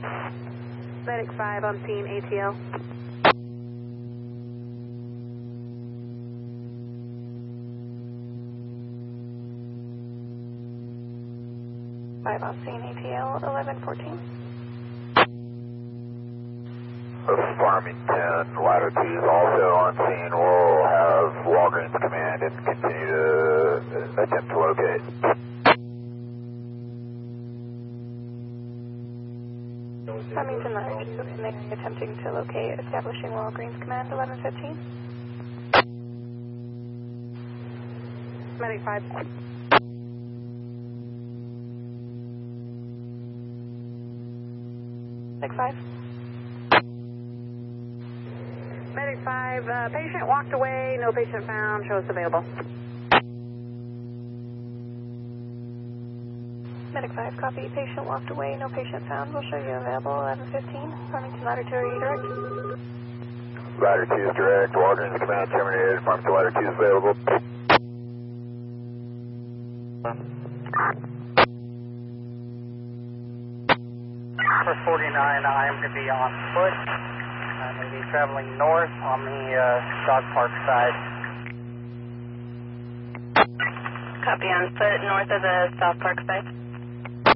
Medic 5 on scene, ATL. Five on scene, ATL, 1114. Farmington, latitudes also on scene. We'll have Walgreens command and continue to attempt to locate. Farmington, latitudes, attempting to locate, establishing Walgreens command, 1115. Medic 5. Medic 5. Medic 5, patient walked away, no patient found, shows available. Medic 5, copy, patient walked away, no patient found, we'll show you available, 1115, Farmington latitude direct. Latitudes direct, Walgreens command terminated, Farmington latitudes available. For 49, I am going to be on foot. I'm going to be traveling north on the dog park side. Copy on foot north of the South Park side.